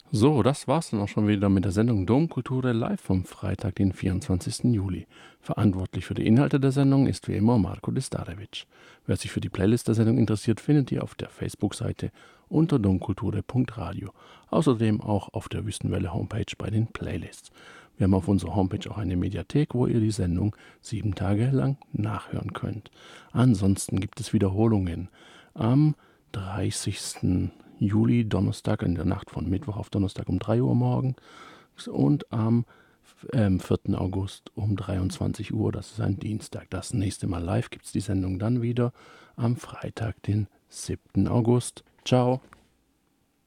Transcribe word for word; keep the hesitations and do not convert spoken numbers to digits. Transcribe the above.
So, das war's dann auch schon wieder mit der Sendung Domkultur live vom Freitag, den vierundzwanzigsten Juli. Verantwortlich für die Inhalte der Sendung ist wie immer Marko Distarevic. Wer sich für die Playlist der Sendung interessiert, findet ihr auf der Facebook-Seite unter domkulture punkt radio. Außerdem auch auf der Wüstenwelle-Homepage bei den Playlists. Wir haben auf unserer Homepage auch eine Mediathek, wo ihr die Sendung sieben Tage lang nachhören könnt. Ansonsten gibt es Wiederholungen am dreißigsten Juli, Donnerstag, in der Nacht von Mittwoch auf Donnerstag um drei Uhr morgens und am ähm, vierten August um dreiundzwanzig Uhr, das ist ein Dienstag. Das nächste Mal live gibt es die Sendung dann wieder am Freitag, den siebten August. Ciao.